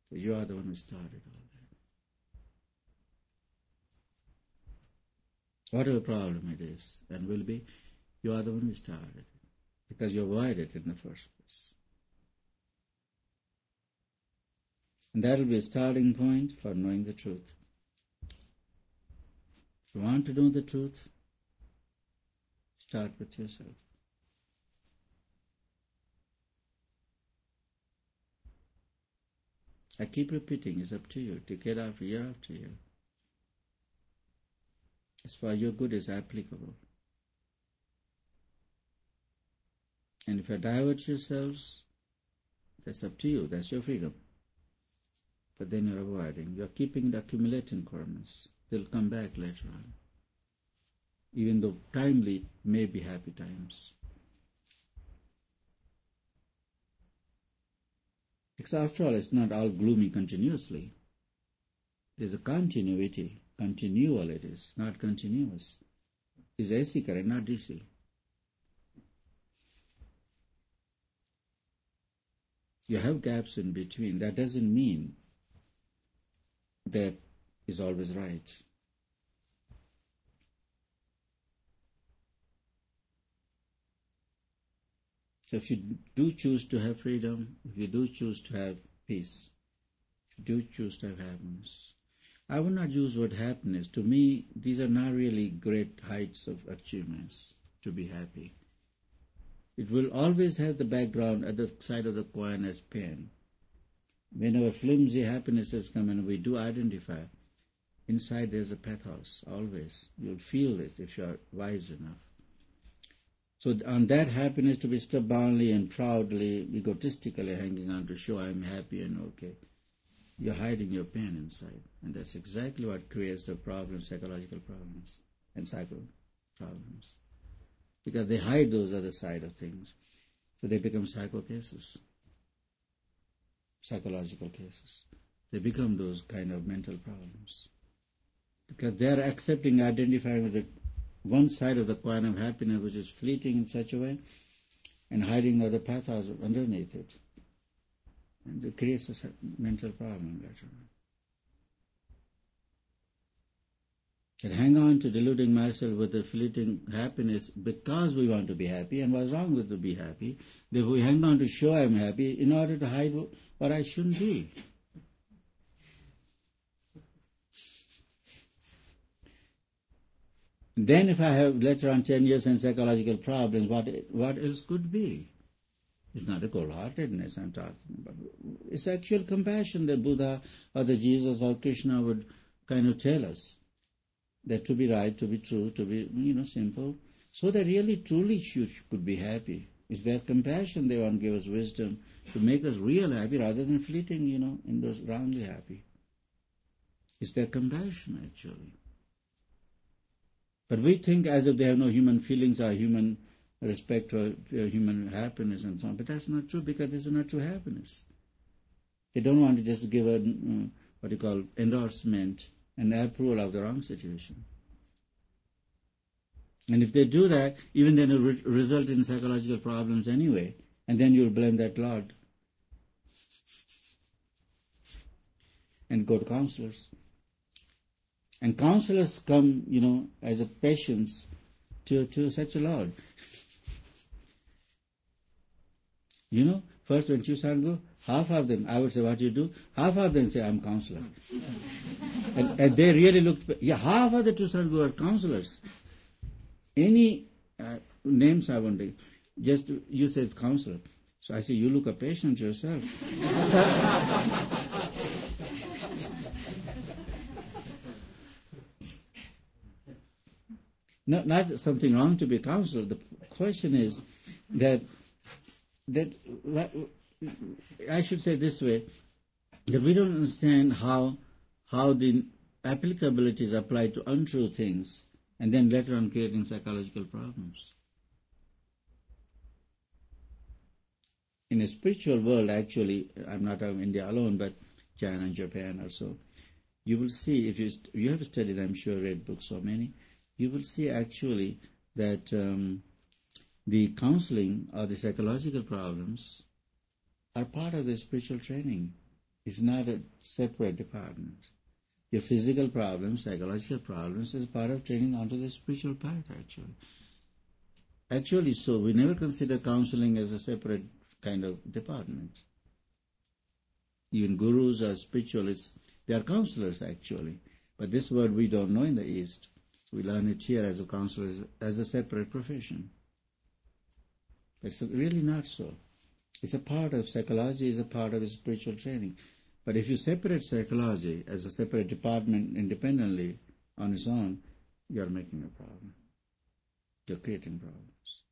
So you are the one who started all that. Whatever problem it is and will be, you are the one who started it, because you avoided it in the first place. And that will be a starting point for knowing the truth. If you want to know the truth, start with yourself. I keep repeating, it's up to you, decade after year after year. As far as your good is applicable. And if you divert yourselves, that's up to you, that's your freedom. But then you're avoiding, you're keeping the accumulating karmas. They'll come back later on. Even though timely may be happy times. Because after all, it's not all gloomy continuously. There's a continuity. Continual it is, not continuous. It's AC current, not DC. You have gaps in between. That doesn't mean that is always right. So if you do choose to have freedom, if you do choose to have peace, if you do choose to have happiness, I would not use the word happiness. To me, these are not really great heights of achievements to be happy. It will always have the background at the side of the coin as pain. Whenever flimsy happinesses come and we do identify, inside there's a pathos, always. You'll feel it if you're wise enough. So on that happiness to be stubbornly and proudly, egotistically hanging on to show I'm happy and okay, you're hiding your pain inside. And that's exactly what creates the problems, psychological problems and psycho problems. Because they hide those other side of things. So they become psycho cases, psychological cases. They become those kind of mental problems. Because they are accepting, identifying with the one side of the coin of happiness which is fleeting in such a way, and hiding other pathos underneath it. And it creates a mental problem later on. And hang on to deluding myself with the fleeting happiness because we want to be happy, and what's wrong with to be happy? Therefore we hang on to show I'm happy in order to hide what I shouldn't be. Then if I have later on 10 years and psychological problems, what else could be? It's not a cold-heartedness I'm talking about. It's actual compassion that Buddha or the Jesus or Krishna would kind of tell us. That to be right, to be true, to be, simple. So that really, truly you could be happy. It's their compassion they want to give us wisdom to make us real happy rather than fleeting, in those wrongly happy. It's their compassion actually. But we think as if they have no human feelings or human respect or human happiness and so on. But that's not true, because this is not true happiness. They don't want to just give a, endorsement and approval of the wrong situation. And if they do that, even then it will result in psychological problems anyway. And then you'll blame that Lord. And go to counselors. And counselors come, as a patience to such a Lord. First when Chusan go, half of them, I would say, what you do? Half of them say, I'm counselor. and they really look, half of the Chusan go are counselors. Any names I want to, just you say it's counselor. So I say, you look a patient yourself. Not something wrong to be counselor. The question is that I should say this way, that we don't understand how the applicability is applied to untrue things, and then later on creating psychological problems. In a spiritual world, actually, I'm not of India alone, but China and Japan also, you will see, if you have studied, I'm sure, read books, so many, you will see actually that the counseling or the psychological problems are part of the spiritual training. It's not a separate department. Your physical problems, psychological problems is part of training onto the spiritual path, actually. Actually, so we never consider counseling as a separate kind of department. Even gurus or spiritualists, they are counselors actually. But this word we don't know in the East. We learn it here as a counselor, as a separate profession. It's really not so. It's a part of psychology, is a part of spiritual training. But if you separate psychology as a separate department independently on its own, you are making a problem. You're creating problems.